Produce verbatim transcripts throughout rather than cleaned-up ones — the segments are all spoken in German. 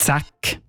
Zack.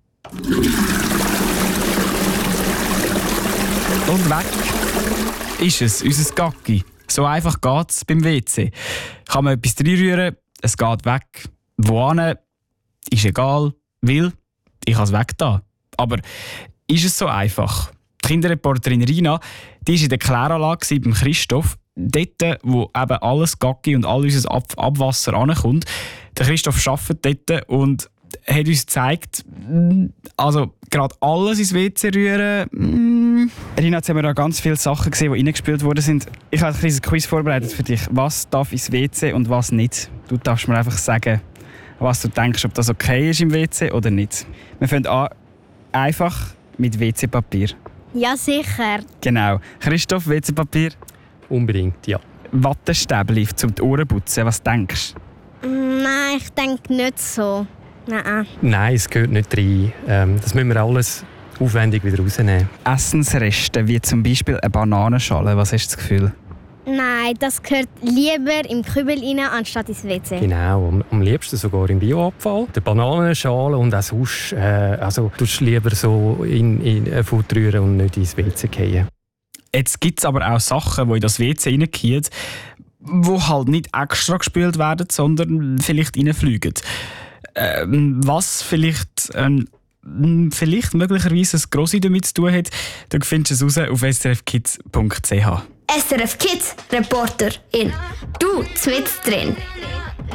Und weg ist es, unser Gacki. So einfach geht es beim W C. Kann man etwas reinrühren, es geht weg. Wohin, ist egal, weil ich habe es weg da. Aber ist es so einfach? Die Kinderreporterin Rina, die war in der Kläranlage beim Christoph, dort, wo eben alles Gacki und all unser Ab- Abwasser ankommt. Der Christoph arbeitet dort und hat uns gezeigt, also gerade alles ins W C rühren. Mm. Rina, jetzt haben wir da ganz viele Sachen gesehen, die reingespült worden sind. Ich habe ein kleines Quiz vorbereitet für dich. Was darf ins W C und was nicht? Du darfst mir einfach sagen, was du denkst, ob das okay ist im W C oder nicht. Wir fangen an, einfach mit W C-Papier. Ja, sicher. Genau. Christoph, W C-Papier? Unbedingt, ja. Wattestäbli, um die Ohren zu putzen. Was denkst du? Nein, ich denke nicht so. Nein. Nein, es gehört nicht rein. Ähm, das müssen wir alles aufwendig wieder rausnehmen. Essensreste, wie zum Beispiel eine Bananenschale. Was hast du das Gefühl? Nein, das gehört lieber im Kübel rein, anstatt ins W C. Genau, am, am liebsten sogar im Bioabfall. Die Bananenschale und auch sonst, äh, also du lieber so in, in äh, Futter rühren und nicht ins W C fallen. Jetzt gibt es aber auch Sachen, die in das W C reingehen, die halt nicht extra gespült werden, sondern vielleicht reinfliegen. Ähm, was vielleicht, ähm, vielleicht möglicherweise ein Grossi damit zu tun hat, dann findest du es raus auf s r f kids punkt c h. S R F Kids Reporter in Du zwitz drin.